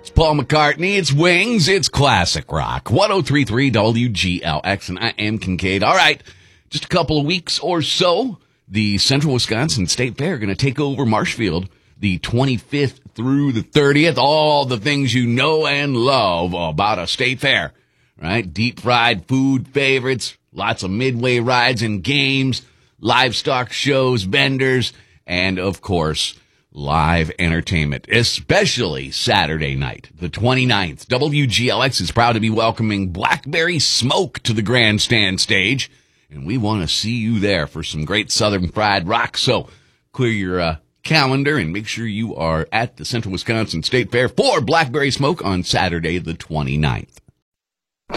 It's Paul McCartney, it's Wings, it's classic rock. 103.3 WGLX, and I am Kincaid. All right, just a couple of weeks or so, the Central Wisconsin State Fair are going to take over Marshfield the 25th through the 30th. All the things you know and love about a state fair, right? Deep fried food favorites, lots of midway rides and games, livestock shows, vendors, and of course, live entertainment, especially Saturday night, the 29th. WGLX is proud to be welcoming Blackberry Smoke to the grandstand stage, and we want to see you there for some great Southern fried rock. So clear your calendar and make sure you are at the Central Wisconsin State Fair for Blackberry Smoke on Saturday the 29th.